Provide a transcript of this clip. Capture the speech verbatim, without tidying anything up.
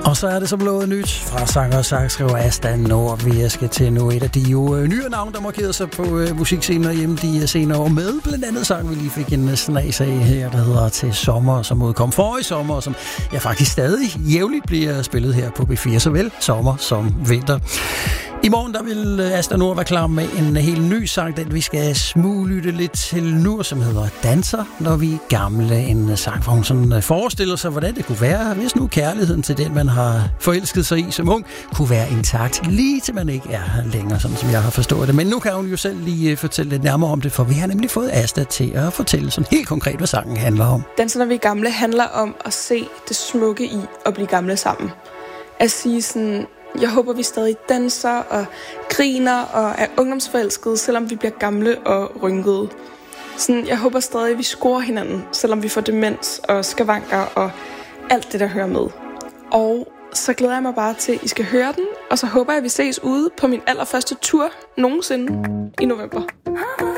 Og så er det som lovet nyt fra sanger og sangskriver Asta Nord. Vi skal til nu et af de jo øh, nye navne, der markerede sig på øh, musikscener hjemme de senere år med. Blandt andet sang, vi lige fik en snas af her, der hedder Til Sommer, som udkom forrige sommer, og som jeg faktisk stadig jævnligt bliver spillet her på B fire, såvel sommer som vinter. I morgen der vil Asta Nord være klar med en helt ny sang, den vi skal smuglytte lidt til nu, som hedder Danser, når vi er gamle. En sang, hvor hun sådan forestiller sig, hvordan det kunne være, hvis nu kærligheden til den, man har forelsket sig i som ung, kunne være intakt, lige til man ikke er længere, sådan som jeg har forstået det. Men nu kan hun jo selv lige fortælle lidt nærmere om det, for vi har nemlig fået Asta til at fortælle sådan helt konkret, hvad sangen handler om. Danser, når vi er gamle, handler om at se det smukke i at blive gamle sammen. At sige sådan... Jeg håber, vi stadig danser og griner og er ungdomsforelskede, selvom vi bliver gamle og rynkede. Sådan, jeg håber stadig, vi scorer hinanden, selvom vi får demens og skavanker og alt det, der hører med. Og så glæder jeg mig bare til, at I skal høre den, og så håber jeg, at vi ses ude på min allerførste tur nogensinde i november.